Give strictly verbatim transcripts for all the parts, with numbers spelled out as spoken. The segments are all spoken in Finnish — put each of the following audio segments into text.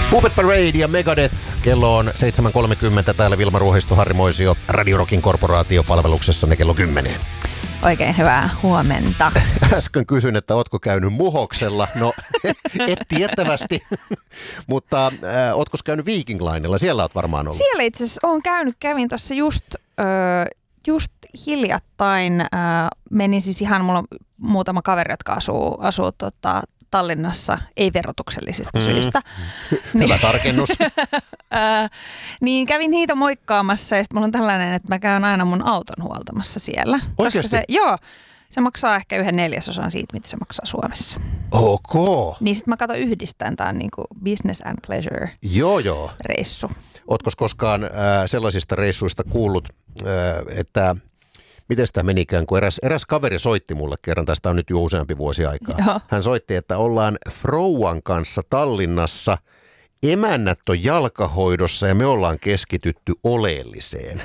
Puppet Parade ja Megadeth. Kello on seitsemän kolmekymmentä. Täällä Vilma Ruohisto, Harri Moisio, Radio Rockin korporaatiopalveluksessanne kello kymmenen. Oikein hyvää huomenta. Äsken kysyin, että ootko käynyt Muhoksella. No, et tiettävästi. Mutta äh, ootko käynyt Viking Linella? Siellä oot varmaan ollut. Siellä itse asiassa oon käynyt. Kävin tuossa just, äh, just hiljattain. Äh, menin siis ihan, mulla on muutama kaveri, jotka asuu, asuu tota, Tallinnassa, ei verotuksellisista mm. syistä. Hyvä tarkennus. äh, niin kävin niitä moikkaamassa ja sitten mulla on tällainen, että mä käyn aina mun auton huoltamassa siellä. Oikeasti? Se, joo, se maksaa ehkä yhden neljäsosan siitä, mitä se maksaa Suomessa. Ok. Niin sitten mä katson yhdistään, tää on niinku business and pleasure joo, joo. reissu. Ootko koskaan äh, sellaisista reissuista kuullut, äh, että miten sitä menikään, kun eräs, eräs kaveri soitti mulle kerran, tästä on nyt jo useampi vuosi aikaa. Joo. Hän soitti, että ollaan Frouan kanssa Tallinnassa, emännät on jalkahoidossa ja me ollaan keskitytty oleelliseen.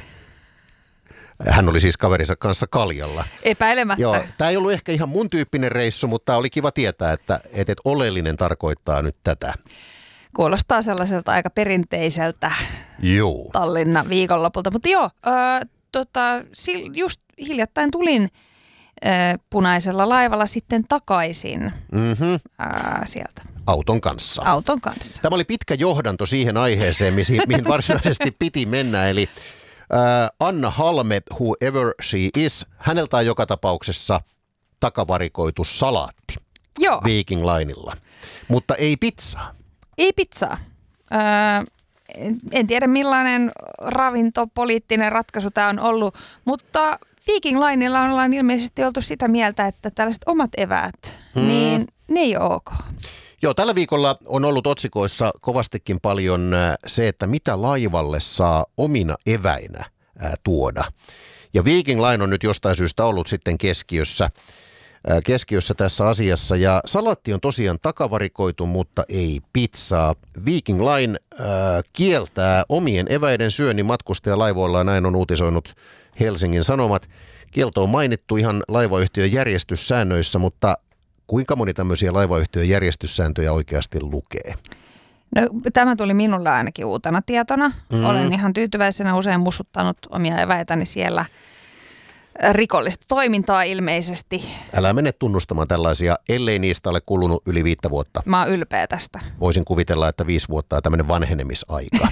Hän oli siis kaverinsa kanssa kaljalla. Epäilemättä. Joo, tämä ei ollut ehkä ihan mun tyyppinen reissu, mutta oli kiva tietää, että, että oleellinen tarkoittaa nyt tätä. Kuulostaa sellaiselta aika perinteiseltä Joo. Tallinna viikonlopulta, mutta joo, äh, tota, just hiljattain tulin äh, punaisella laivalla sitten takaisin mm-hmm. äh, sieltä. Auton kanssa. Auton kanssa. Tämä oli pitkä johdanto siihen aiheeseen, mihin varsinaisesti piti mennä, eli äh, Anna Halme, whoever she is, häneltä on joka tapauksessa takavarikoitu salaatti. Joo. Viking Linella, mutta ei pizzaa. Ei pizzaa. Öö, en tiedä millainen ravintopoliittinen ratkaisu tämä on ollut, mutta Viking Linella ollaan ilmeisesti oltu sitä mieltä, että tällaiset omat eväät, hmm. niin ne ei ole ok. Joo, tällä viikolla on ollut otsikoissa kovastikin paljon se, että mitä laivalle saa omina eväinä ää, tuoda. Ja Viking Line on nyt jostain syystä ollut sitten keskiössä. keskiössä tässä asiassa. Ja salaatti on tosiaan takavarikoitu, mutta ei pizzaa. Viking Line äh, kieltää omien eväiden syönnin matkustajalaivoilla, näin on uutisoinut Helsingin Sanomat. Kielto on mainittu ihan laivayhtiön järjestyssäännöissä, mutta kuinka moni tämmöisiä laivayhtiön järjestyssääntöjä oikeasti lukee? No, tämä tuli minulle ainakin uutena tietona. Mm. Olen ihan tyytyväisenä usein mussuttanut omia eväitäni siellä. Rikollista toimintaa ilmeisesti. Älä mene tunnustamaan tällaisia, ellei niistä ole kulunut yli viittä vuotta. Mä oon ylpeä tästä. Voisin kuvitella, että viisi vuotta on tämmöinen vanhenemisaika.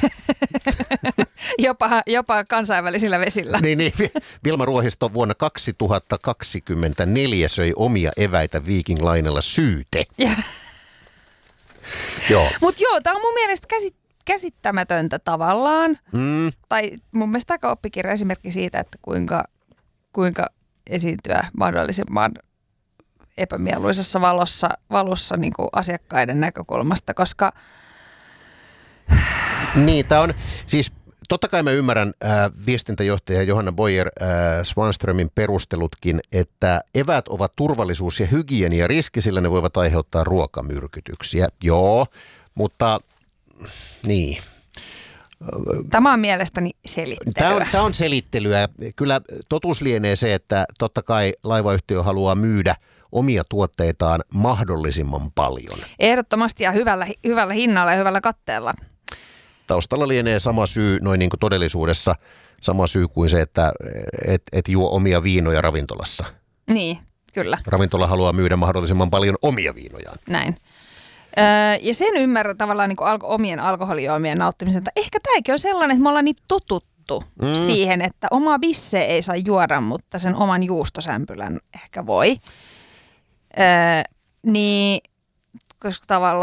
jopa, jopa kansainvälisillä vesillä. niin, niin. Vilma Ruohisto vuonna kaksituhattakaksikymmentäneljä söi omia eväitä Viking Linella syyte. joo. Mutta joo, tää on mun mielestä käsit- käsittämätöntä tavallaan. Mm. Tai mun mielestä aika oppikirja esimerkki siitä, että kuinka kuinka esiintyä mahdollisimman epämieluisessa valossa, valossa niin kuin asiakkaiden näkökulmasta, koska niin, tämä on, siis totta kai mä ymmärrän äh, viestintäjohtaja Johanna Boyer äh, Swanströmin perustelutkin, että eväät ovat turvallisuus- ja hygieniariski, sillä ne voivat aiheuttaa ruokamyrkytyksiä. Joo, mutta niin. Tämä on mielestäni selittelyä. Tämä on, tämä on selittelyä. Kyllä totuus lienee se, että totta kai laivayhtiö haluaa myydä omia tuotteitaan mahdollisimman paljon. Ehdottomasti ja hyvällä, hyvällä hinnalla ja hyvällä katteella. Taustalla lienee sama syy noin niin kuin todellisuudessa, sama syy kuin se, että et, et juo omia viinoja ravintolassa. Niin, kyllä. Ravintola haluaa myydä mahdollisimman paljon omia viinojaan. Näin. Öö, ja sen ymmärrän tavallaan niin kuin alko, omien alkoholijuomien nauttimisen, että ehkä tämäkin on sellainen, että me ollaan niin totuttu mm. siihen, että omaa bisse ei saa juoda, mutta sen oman juustosämpylän ehkä voi. Öö, niin, koska tavallaan